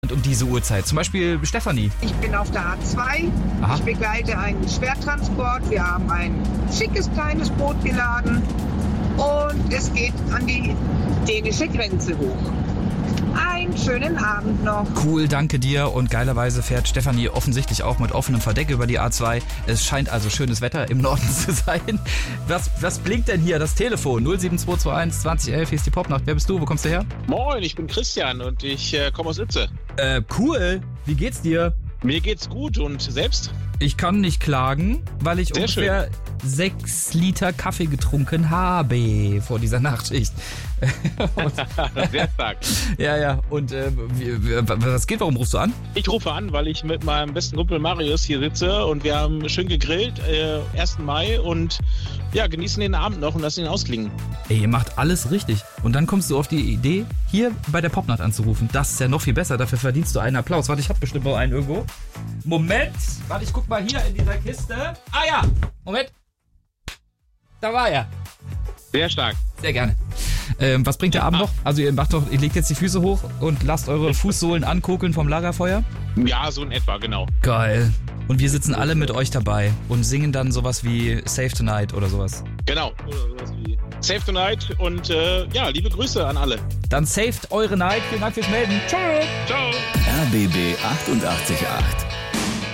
Und um diese Uhrzeit, zum Beispiel Stefanie. Ich bin auf der A2. Aha. Ich begleite einen Schwertransport. Wir haben ein schickes kleines Boot geladen und es geht an die dänische Grenze hoch. Einen schönen Abend noch. Cool, danke dir. Und geilerweise fährt Stefanie offensichtlich auch mit offenem Verdeck über die A2. Es scheint also schönes Wetter im Norden zu sein. Was blinkt denn hier? Das Telefon 07221 2011. Hier ist die Popnacht. Wer bist du? Wo kommst du her? Moin, ich bin Christian und ich komme aus Itze. Cool. Wie geht's dir? Mir geht's gut und selbst? Ich kann nicht klagen, weil ich Sehr ungefähr 6 Liter Kaffee getrunken habe vor dieser Nachtschicht. Sehr stark. Ja. Und was geht? Warum rufst du an? Ich rufe an, weil ich mit meinem besten Kumpel Marius hier sitze und wir haben schön gegrillt, 1. Mai und ja, genießen den Abend noch und lassen ihn ausklingen. Ey, ihr macht alles richtig. Und dann kommst du auf die Idee, hier bei der Popnacht anzurufen. Das ist ja noch viel besser. Dafür verdienst du einen Applaus. Warte, ich hab bestimmt noch einen irgendwo. Moment. Warte, ich guck mal hier in dieser Kiste. Ah ja. Moment. Da war er. Sehr stark. Sehr gerne. Was bringt der Abend noch? Also ihr legt jetzt die Füße hoch und lasst eure Fußsohlen ankokeln vom Lagerfeuer? Ja, so in etwa, genau. Geil. Und wir sitzen alle mit euch dabei und singen dann sowas wie Save Tonight oder sowas. Genau. Oder sowas wie Save Tonight und ja, liebe Grüße an alle. Dann saved eure Night. Vielen Dank fürs Melden. Tschüss. Ciao. RBB 88.8